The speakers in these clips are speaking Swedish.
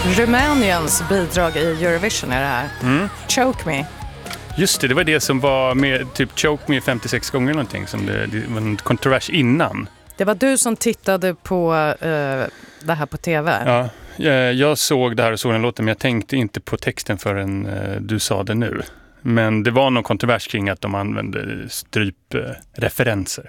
Rumäniens bidrag i Eurovision är det här. Choke Me. Just det var det som var med typ Choke Me 56 gånger någonting. Som det var en kontrovers innan. Det var du som tittade på det här på tv. Ja, jag såg det här och såg den låten, men jag tänkte inte på texten förrän du sa det nu. Men det var någon kontrovers kring att de använde strypreferenser.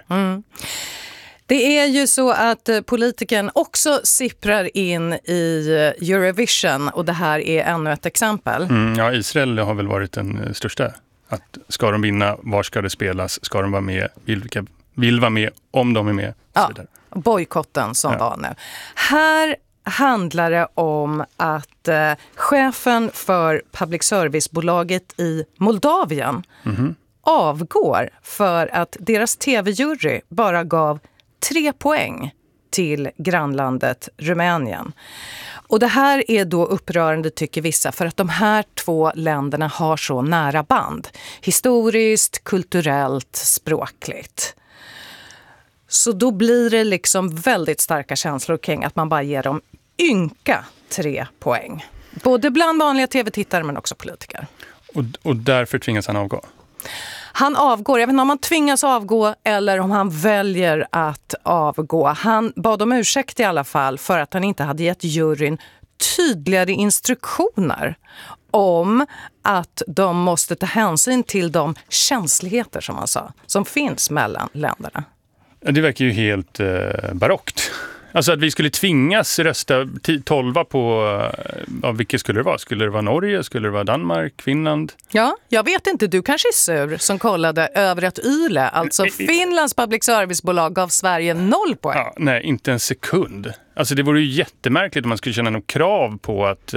Det är ju så att politiken också sipprar in i Eurovision och det här är ännu ett exempel. Ja, Israel har väl varit den största. Att ska de vinna, var ska det spelas, ska de vara med, vilka vill vara med, om de är med. Ja, bojkotten som var nu. Här handlar det om att chefen för public service-bolaget i Moldavien avgår för att deras tv-jury bara gav 3 poäng till grannlandet Rumänien. Och det här är då upprörande tycker vissa för att de här 2 länderna har så nära band. Historiskt, kulturellt, språkligt. Så då blir det liksom väldigt starka känslor kring att man bara ger dem ynka 3 poäng. Både bland vanliga tv-tittare men också politiker. Och därför tvingas han avgå? Han avgår, jag vet inte om han tvingas avgå eller om han väljer att avgå. Han bad om ursäkt i alla fall för att han inte hade gett juryn tydligare instruktioner om att de måste ta hänsyn till de känsligheter som han sa, som finns mellan länderna. Det verkar ju helt barockt. Alltså att vi skulle tvingas rösta 12 på, vilket skulle det vara? Skulle det vara Norge? Skulle det vara Danmark? Finland? Ja, jag vet inte. Du kanske är sur som kollade över att YLE, alltså Finlands public servicebolag, gav Sverige 0 poäng. Ja, nej, inte en sekund. Alltså det vore ju jättemärkligt om man skulle känna någon krav på att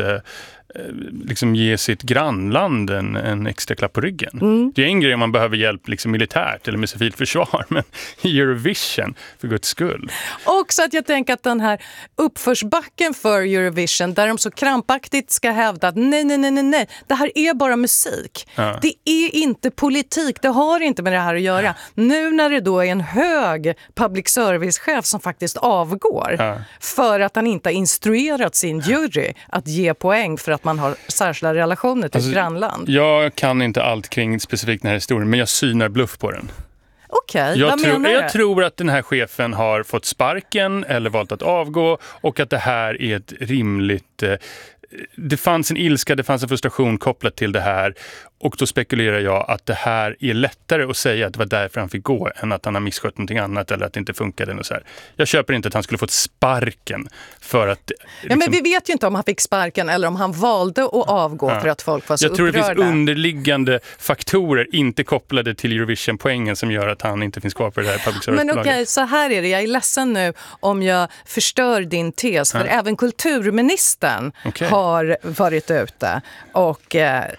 liksom ge sitt grannland en extra klapp på ryggen. Det är en grej om man behöver hjälp liksom militärt eller med civilt försvar, men i Eurovision för guds skull. Också att jag tänker att den här uppförsbacken för Eurovision där de så krampaktigt ska hävda att nej, det här är bara musik. Ja. Det är inte politik, det har inte med det här att göra. Ja. Nu när det då är en hög public service-chef som faktiskt avgår för att han inte har instruerat sin jury att ge poäng för att man har särskilda relationer till grannland. Jag kan inte allt kring specifikt den här historien, men jag synar bluff på den. Okej, jag tror att den här chefen har fått sparken eller valt att avgå och att det här är ett rimligt... Det fanns en ilska, det fanns en frustration kopplat till det här och då spekulerar jag att det här är lättare att säga att det var därför han fick gå än att han har misskött någonting annat eller att det inte funkade. Och så här. Jag köper inte att han skulle fått sparken för att... Ja, men vi vet ju inte om han fick sparken eller om han valde att avgå för att folk var så upprörda. Jag tror det finns underliggande faktorer inte kopplade till Eurovision-poängen som gör att han inte finns kvar på det här public service-bolaget. Men okej, så här är det. Jag är ledsen nu om jag förstör din tes för även kulturministern har varit ute och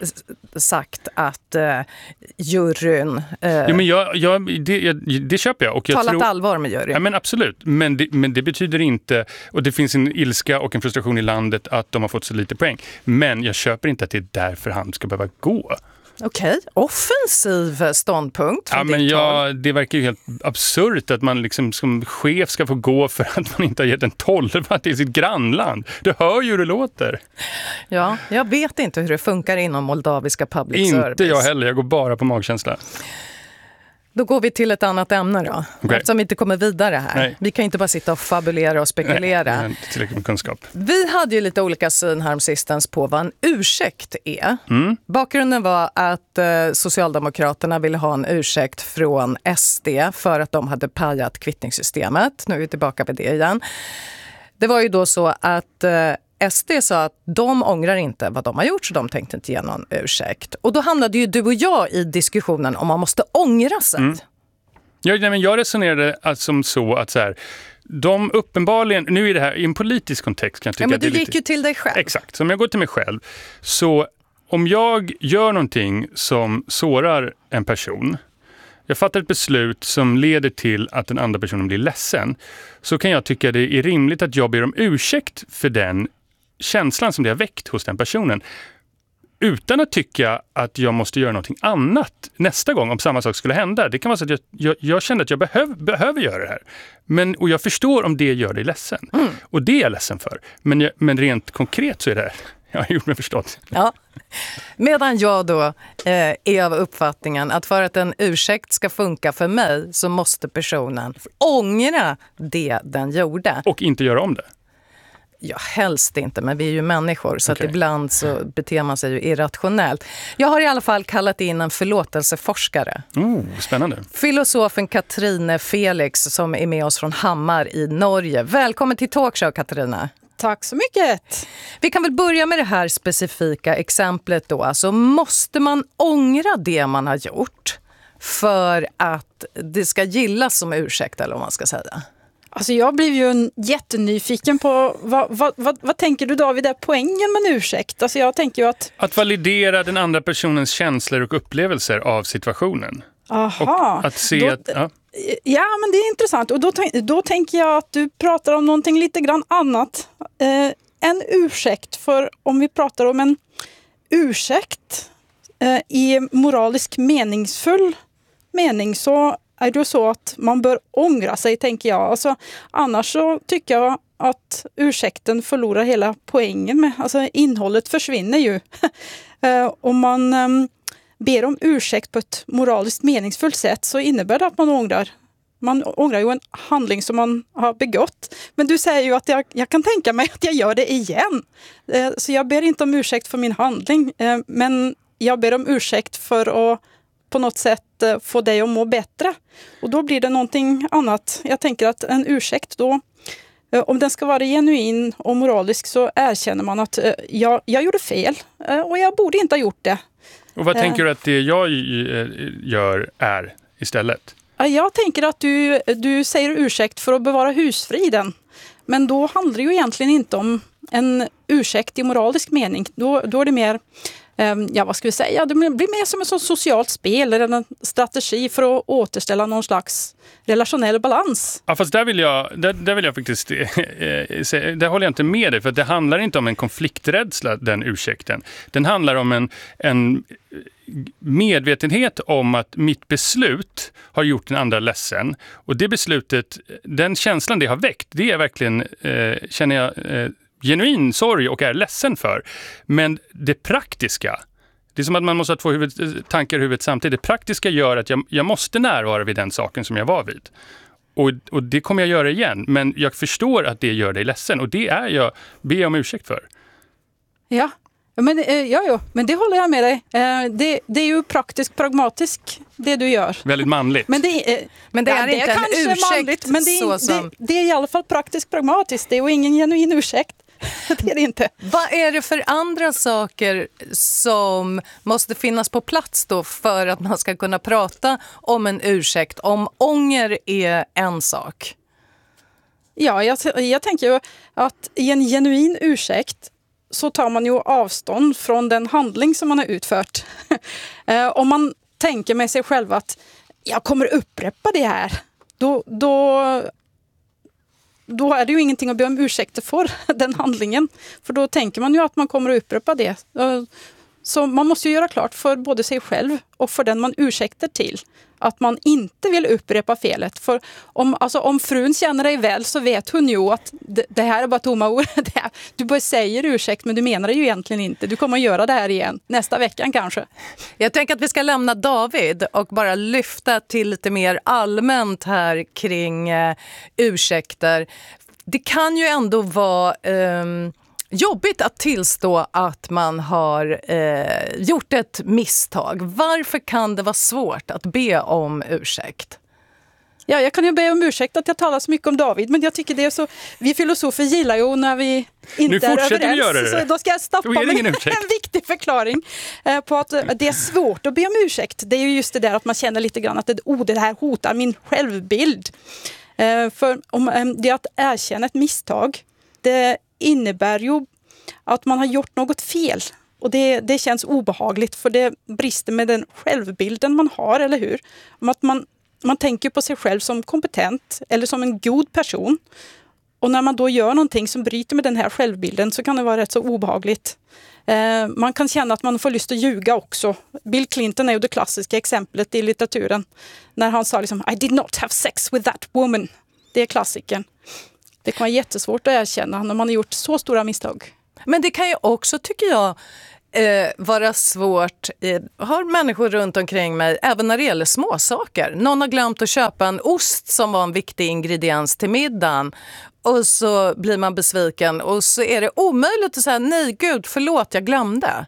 sagt att juryn det köper jag. Och jag talat allvar med juryn. Ja, men absolut. Men det betyder inte, och det finns en ilska och en frustration i landet att de har fått så lite poäng. Men jag köper inte att det är därför han ska behöva gå. Okej, offensiv ståndpunkt. Ja, men det verkar ju helt absurt att man liksom som chef ska få gå för att man inte har gett en 12 till sitt grannland. Du hör ju hur det låter. Ja, jag vet inte hur det funkar inom moldaviska public service. Inte jag heller, jag går bara på magkänsla. Då går vi till ett annat ämne då. Okay. Eftersom vi inte kommer vidare här. Nej. Vi kan inte bara sitta och fabulera och spekulera. Nej, inte tillräckligt med kunskap. Vi hade ju lite olika syn här om sistens på vad en ursäkt är. Bakgrunden var att Socialdemokraterna ville ha en ursäkt från SD för att de hade pajat kvittningssystemet. Nu är vi tillbaka vid det igen. Det var ju då så att SD sa att de ångrar inte vad de har gjort så de tänkte inte ge någon ursäkt. Och då hamnade ju du och jag i diskussionen om man måste ångra sig. Jag resonerade som så att så här, de uppenbarligen, nu är det här i en politisk kontext kan jag tycka. Ja, men du gick ju till dig själv. Exakt, så om jag går till mig själv så om jag gör någonting som sårar en person, jag fattar ett beslut som leder till att den andra personen blir ledsen, så kan jag tycka det är rimligt att jag ber om ursäkt för den känslan som det har väckt hos den personen. utan att tycka att jag måste göra någonting annat nästa gång om samma sak skulle hända. Det kan vara så att jag känner att jag behöver göra det här. Och jag förstår om det gör dig ledsen. Och det är jag ledsen för. Men rent konkret så är det jag har gjort mig förstått. Ja. Medan jag då är av uppfattningen att för att en ursäkt ska funka för mig så måste personen ångra det den gjorde. Och inte göra om det. Ja, helst inte, men vi är ju människor så att ibland så beter man sig ju irrationellt. Jag har i alla fall kallat in en förlåtelseforskare. Spännande. Filosofen Katrine Felix som är med oss från Hammar i Norge. Välkommen till Talkshow, Katrine. Tack så mycket. Vi kan väl börja med det här specifika exemplet då. Alltså, måste man ångra det man har gjort för att det ska gillas som ursäkt, eller vad man ska säga? Alltså jag blev ju jättenyfiken på vad tänker du, David, är poängen med en ursäkt? Alltså jag tänker ju att validera den andra personens känslor och upplevelser av situationen. Aha. Och att se Ja, men det är intressant. Och då tänker jag att du pratar om någonting lite grann annat. En ursäkt, för om vi pratar om en ursäkt i moralisk meningsfull mening så är det så att man bör ångra sig, tänker jag. Alltså, annars så tycker jag att ursäkten förlorar hela poängen med. Alltså innehållet försvinner ju. Om man ber om ursäkt på ett moraliskt meningsfullt sätt så innebär det att man ångrar. Man ångrar ju en handling som man har begått. Men du säger ju att jag kan tänka mig att jag gör det igen. Så jag ber inte om ursäkt för min handling. Men jag ber om ursäkt för att på något sätt få dig att må bättre. Och då blir det någonting annat. Jag tänker att en ursäkt då, om den ska vara genuin och moralisk, så erkänner man att jag gjorde fel och jag borde inte ha gjort det. Och vad tänker du att det jag gör är istället? Jag tänker att du säger ursäkt för att bevara husfriden. Men då handlar det ju egentligen inte om en ursäkt i moralisk mening. Då är det mer, vad ska vi säga? Det blir mer som ett socialt spel eller en strategi för att återställa någon slags relationell balans. Ja, fast där vill jag faktiskt säga, där håller jag inte med dig, för det handlar inte om en konflikträdsla, den ursäkten. Den handlar om en medvetenhet om att mitt beslut har gjort den andra ledsen. Och det beslutet, den känslan det har väckt, det är verkligen, känner jag, genuin sorg och är ledsen för. Men det praktiska, det är som att man måste ha två tankar i huvudet samtidigt. Det praktiska gör att jag måste närvara vid den saken som jag var vid. Och det kommer jag göra igen. Men jag förstår att det gör dig ledsen. Och det ber jag om ursäkt för. Ja. Men det håller jag med dig. Det är ju praktiskt pragmatiskt det du gör. Väldigt manligt. Men det är inte en ursäkt manligt, men det är i alla fall praktiskt pragmatiskt. Det är ju ingen genuin ursäkt. Det är det inte. Vad är det för andra saker som måste finnas på plats då för att man ska kunna prata om en ursäkt? Om ånger är en sak. Ja, jag tänker ju att i en genuin ursäkt så tar man ju avstånd från den handling som man har utfört. Om man tänker med sig själv att jag kommer upprepa det här, då är det ju ingenting att be om ursäkter för den handlingen. För då tänker man ju att man kommer att upprepa det. Så man måste ju göra klart för både sig själv och för den man ursäkter till att man inte vill upprepa felet. För om frun känner dig väl så vet hon ju att det här är bara tomma ord. Du bara säger ursäkt, men du menar det ju egentligen inte. Du kommer att göra det här igen nästa vecka kanske. Jag tänker att vi ska lämna David och bara lyfta till lite mer allmänt här kring ursäkter. Det kan ju ändå vara jobbigt att tillstå att man har gjort ett misstag. Varför kan det vara svårt att be om ursäkt? Ja, jag kan ju be om ursäkt att jag talar så mycket om David, men jag tycker det är så, vi filosofer gillar ju när vi inte är överens. Göra det. Så då ska jag stoppa med en viktig förklaring på att det är svårt att be om ursäkt. Det är ju just det där att man känner lite grann att det här hotar min självbild. För om det är att erkänna ett misstag, det innebär ju att man har gjort något fel. Och det känns obehagligt, för det brister med den självbilden man har, eller hur? Om att man tänker på sig själv som kompetent eller som en god person. Och när man då gör någonting som bryter med den här självbilden så kan det vara rätt så obehagligt. Man kan känna att man får lust att ljuga också. Bill Clinton är ju det klassiska exemplet i litteraturen. När han sa liksom, I did not have sex with that woman. Det är klassikern. Det kan vara jättesvårt att erkänna när man har gjort så stora misstag. Men det kan ju också, tycker jag, vara svårt. Har människor runt omkring mig, även när det gäller småsaker. Någon har glömt att köpa en ost som var en viktig ingrediens till middagen. Och så blir man besviken och så är det omöjligt att säga nej gud, förlåt, jag glömde.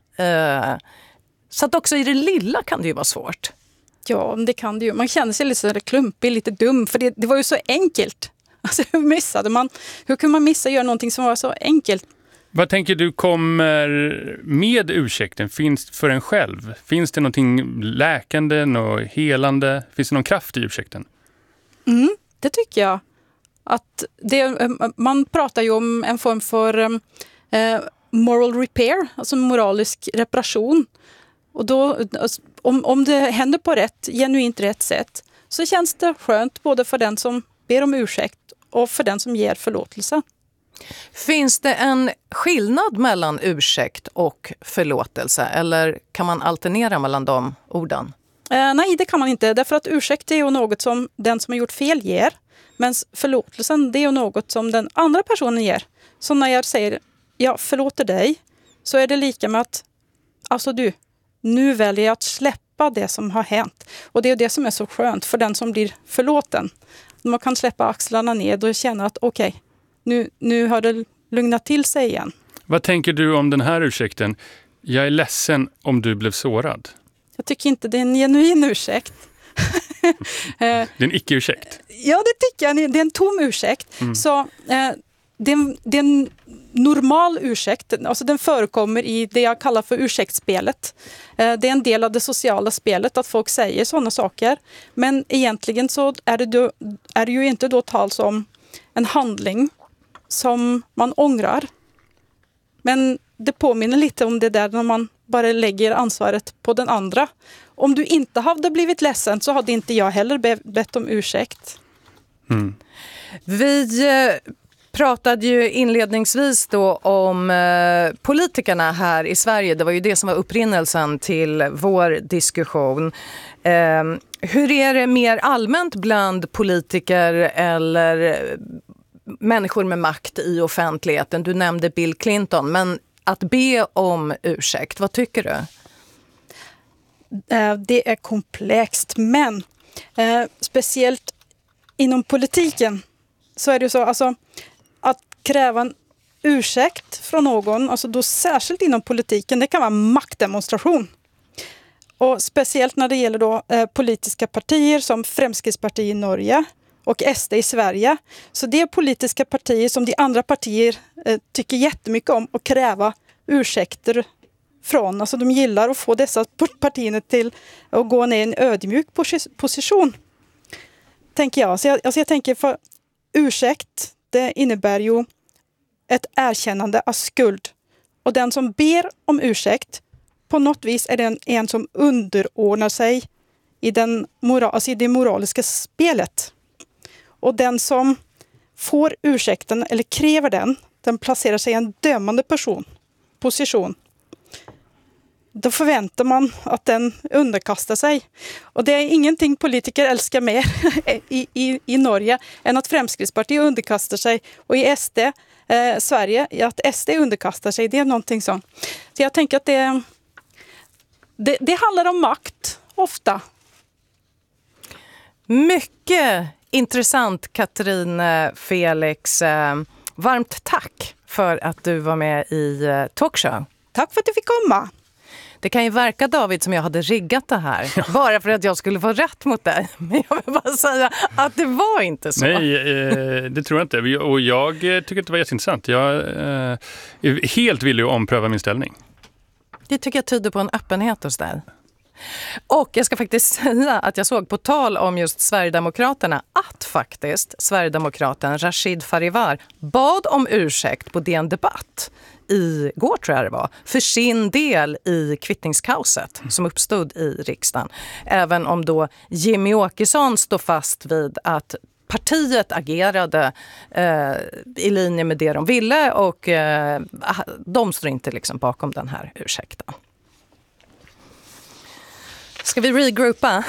Så att också i det lilla kan det ju vara svårt. Ja, det kan det ju. Man känner sig lite klumpig, lite dum, för det var ju så enkelt. Alltså hur missade man? Hur kunde man missa att göra någonting som var så enkelt? Vad tänker du kommer med ursäkten? Finns för en själv? Finns det någonting läkande och helande? Finns det någon kraft i ursäkten? Det tycker jag. Att man pratar ju om en form för moral repair, alltså moralisk reparation. Och då, om det händer på genuint rätt sätt, så känns det skönt både för den som ber om ursäkt och för den som ger förlåtelse. Finns det en skillnad mellan ursäkt och förlåtelse, eller kan man alternera mellan de orden? Nej, det kan man inte, därför att ursäkt är ju något som den som har gjort fel ger, men förlåtelsen det är ju något som den andra personen ger. Så när jag säger jag förlåter dig, så är det lika med att alltså nu väljer jag att släppa det som har hänt. Och det är det som är så skönt för den som blir förlåten. Man kan släppa axlarna ned och känna att okej, nu har det lugnat till sig igen. Vad tänker du om den här ursäkten? Jag är ledsen om du blev sårad. Jag tycker inte det är en genuin ursäkt. Det är en icke-ursäkt. Ja, det tycker jag. Det är en tom ursäkt. Så det är en normal ursäkt. Alltså den förekommer i det jag kallar för ursäktsspelet. Det är en del av det sociala spelet att folk säger sådana saker. Men egentligen så är det ju inte då tals om en handling som man ångrar. Men det påminner lite om det där när man bara lägger ansvaret på den andra. Om du inte hade blivit ledsen så hade inte jag heller bett om ursäkt. Vi pratade ju inledningsvis då om politikerna här i Sverige. Det var ju det som var upprinnelsen till vår diskussion. Hur är det mer allmänt bland politiker eller människor med makt i offentligheten? Du nämnde Bill Clinton, men att be om ursäkt, vad tycker du? Det är komplext, men speciellt inom politiken så är det så, alltså, att kräva en ursäkt från någon, alltså då särskilt inom politiken, det kan vara maktdemonstration. Och speciellt när det gäller då politiska partier som Fremskrittspartiet i Norge och SD i Sverige. Så det är politiska partier som de andra partier tycker jättemycket om att kräva ursäkter från. Alltså de gillar att få dessa partierna till att gå ner i en ödmjuk position. Tänker jag. Så jag tänker för ursäkt, det innebär ju ett erkännande av skuld. Och den som ber om ursäkt, på något vis är den en som underordnar sig i det moraliska spelet. Och den som får ursäkten eller kräver den placerar sig i en dömande position. Då förväntar man att den underkastar sig. Och det är ingenting politiker älskar mer i Norge än att Fremskrittspartiet underkastar sig. Och i Sverige, att SD underkastar sig, det är någonting sånt. Så jag tänker att det handlar om makt, ofta. Mycket intressant, Katrin Felix. Varmt tack för att du var med i Talkshow. Tack för att du fick komma. Det kan ju verka, David, som jag hade riggat det här. Bara för att jag skulle få rätt mot dig. Men jag vill bara säga att det var inte så. Nej, det tror jag inte. Och jag tycker att det var jätteintressant. Jag är helt villig att ompröva min ställning. Det tycker jag tyder på en öppenhet hos dig. Och jag ska faktiskt säga att jag såg på tal om just Sverigedemokraterna att faktiskt Sverigedemokraten Rashid Farivar bad om ursäkt på DN Debatt igår, tror jag det var, för sin del i kvittningskaoset som uppstod i riksdagen. Även om då Jimmy Åkesson står fast vid att partiet agerade i linje med det de ville och de står inte liksom bakom den här ursäkten. Ska vi regroupa?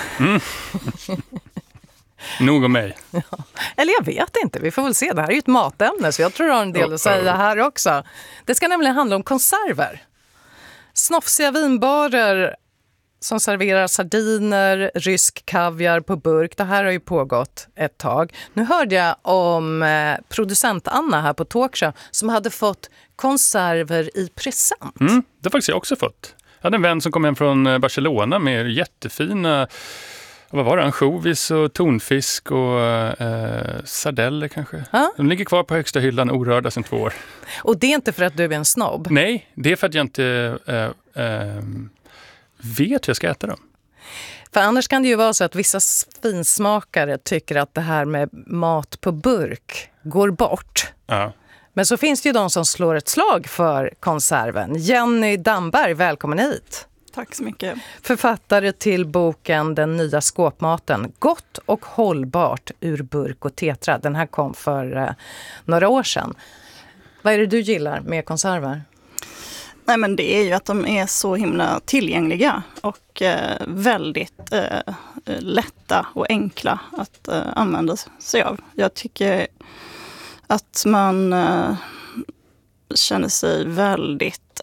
Nog om mig. Ja. Eller jag vet inte, vi får väl se. Det här är ju ett matämne så jag tror jag har en del att säga här också. Det ska nämligen handla om konserver. Snofsiga vinbarer som serverar sardiner, rysk kaviar på burk. Det här har ju pågått ett tag. Nu hörde jag om producent Anna här på Talkshow som hade fått konserver i present. Det har faktiskt jag också fått. Jag hade en vän som kom hem från Barcelona med jättefina, vad var det, ansjovis och tonfisk och sardeller kanske. De ligger kvar på högsta hyllan orörda sedan 2 år. Och det är inte för att du är en snobb? Nej, det är för att jag inte vet hur jag ska äta dem. För annars kan det ju vara så att vissa finsmakare tycker att det här med mat på burk går bort. Ja. Men så finns det ju de som slår ett slag för konserven. Jenny Damberg, välkommen hit. Tack så mycket. Författare till boken Den nya skåpmaten. Gott och hållbart ur burk och tetra. Den här kom för några år sedan. Vad är det du gillar med konserver? Nej, men det är ju att de är så himla tillgängliga och väldigt lätta och enkla att använda sig av. Jag tycker att man känner sig väldigt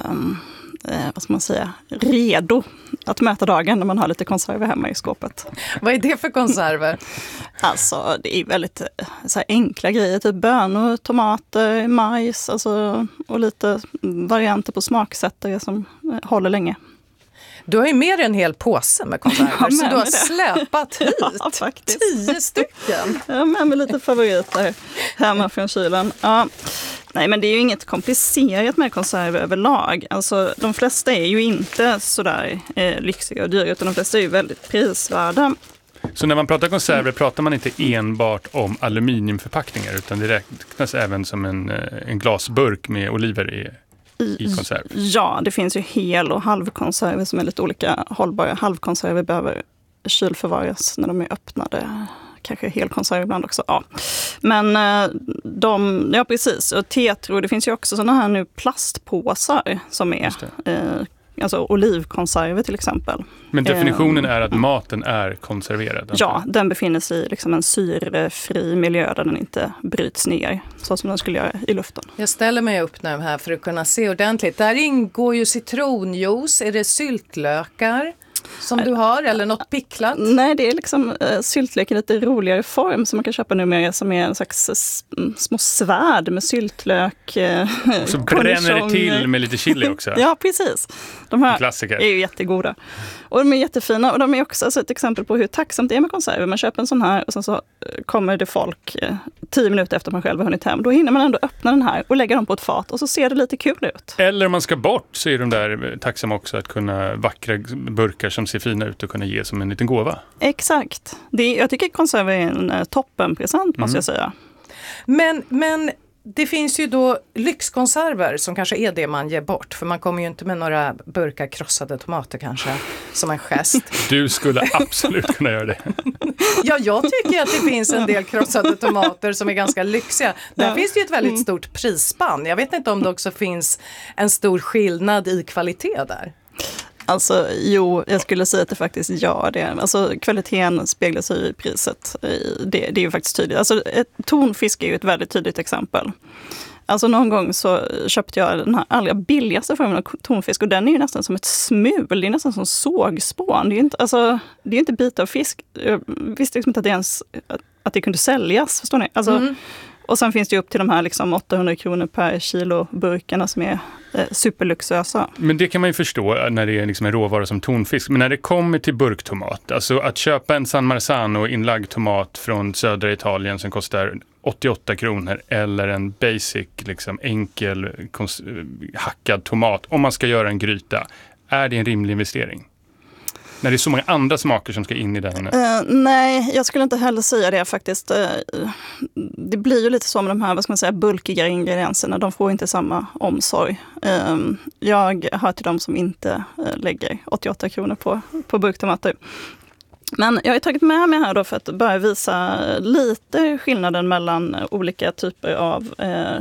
vad ska man säga, redo att möta dagen när man har lite konserver hemma i skåpet. Vad är det för konserver? Alltså det är väldigt så här enkla grejer, typ bönor, tomater, majs och lite varianter på smaksättare som håller länge. Du har ju mer än en hel påse med konserver så du har släpat hit. Ja, faktiskt. 10 stycken. Ja, med lite favoriter hemma från kylen. Ja. Nej, men det är ju inget komplicerat med konserver överlag. Alltså, de flesta är ju inte sådär lyxiga och dyra, utan de flesta är ju väldigt prisvärda. Så när man pratar konserver pratar man inte enbart om aluminiumförpackningar utan det räknas även som en glasburk med oliver i konserv? Ja, det finns ju hel- och halvkonserver som är lite olika hållbara. Halvkonserver behöver kylförvaras när de är öppnade. Kanske helkonserv ibland också. Ja. Men ja precis. Och tetro, det finns ju också sådana här nu plastpåsar som är alltså olivkonserver till exempel. Men definitionen är att maten är konserverad? Ja, den befinner sig i liksom en syrefri miljö där den inte bryts ner så som den skulle göra i luften. Jag ställer mig upp nu här för att kunna se ordentligt. Där ingår ju citronjuice. Är det syltlökar som du har eller något picklat? Nej, det är liksom syltlök i lite roligare form som man kan köpa numera som är en slags små svärd med syltlök. Så bränner det till med lite chili också. Ja, precis. De här klassiker är ju jättegoda. Och de är jättefina och de är också alltså ett exempel på hur tacksamt det är med konserver. Man köper en sån här och sen så kommer det folk 10 minuter efter man själv har hunnit hem. Då hinner man ändå öppna den här och lägga dem på ett fat och så ser det lite kul ut. Eller om man ska bort så är de där tacksamma också att kunna vackra burkar som ser fina ut och kunna ge som en liten gåva. Exakt. Jag tycker konserver är en toppenpresent måste jag säga. Men det finns ju då lyxkonserver som kanske är det man ger bort. För man kommer ju inte med några burkar krossade tomater kanske som en gest. Du skulle absolut kunna göra det. Ja, jag tycker att det finns en del krossade tomater som är ganska lyxiga. Där finns det ju ett väldigt stort prisspann. Jag vet inte om det också finns en stor skillnad i kvalitet där. Alltså, jo, jag skulle säga att det faktiskt gör det. Alltså, kvaliteten speglar sig i priset. Det är ju faktiskt tydligt. Alltså, tonfisk är ju ett väldigt tydligt exempel. Alltså, någon gång så köpte jag den här allra billigaste formen av tonfisk och den är ju nästan som ett smul. Det är nästan som sågspån. Det är ju inte bitar av fisk. Jag visste liksom inte att det kunde säljas, förstår ni? Alltså, och sen finns det ju upp till de här liksom 800 kronor per kilo burkarna som är superluxösa. Men det kan man ju förstå när det är liksom en råvara som tonfisk. Men när det kommer till burktomat, alltså att köpa en San Marzano inlagd tomat från södra Italien som kostar 88 kronor eller en basic, liksom enkel hackad tomat om man ska göra en gryta, är det en rimlig investering? När det är så många andra smaker som ska in i den? Nej, jag skulle inte heller säga det faktiskt. Det blir ju lite så med de här, vad ska man säga, bulkiga ingredienserna. De får inte samma omsorg. Jag hör till de som inte lägger 88 kronor på burktomater. Men jag har tagit med mig här då för att bara visa lite skillnaden mellan olika typer av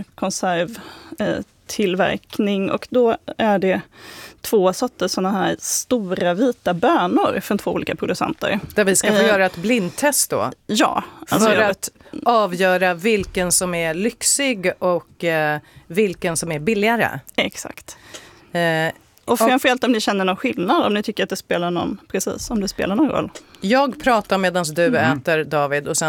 konservtillverkning. Och då är det 2 sorter såna här stora vita bönor från 2 olika producenter. Där vi ska få göra ett blindtest då? Ja. Alltså för att avgöra vilken som är lyxig och vilken som är billigare. Exakt. Och framförallt om ni känner någon skillnad, om ni tycker att det spelar någon roll. Jag pratar medan du äter, David, och sen